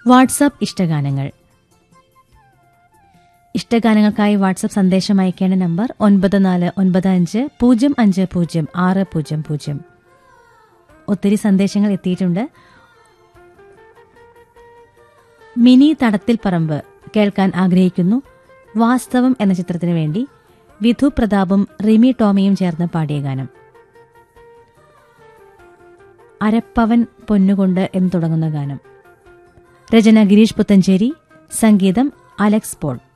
WhatsApp ഇഷ്ടഗാനങ്ങൾ. ഇഷ്ടഗാനങ്ങൾക്കായി WhatsApp സന്ദേശം അയക്കേണ്ട നമ്പർ 9495050600. ഒത്തിരി സന്ദേശങ്ങൾ എത്തിയിട്ടുണ്ട്. മിനി തടത്തിൽ പറമ്പ് കേൾക്കാൻ ആഗ്രഹിക്കുന്നു. വാസ്തവം എന്ന ചിത്രത്തിനു വേണ്ടി വിധു പ്രതാപും റിമി ടോമിയും ചേർന്ന് പാടിയ ഗാനം. അരപ്പവൻ പൊന്നുകൊണ്ട് എന്ന് തുടങ്ങുന്ന ഗാനം. രചന ഗിരീഷ് പുത്തഞ്ചേരി, സംഗീതം അലക്സ് പോൾ.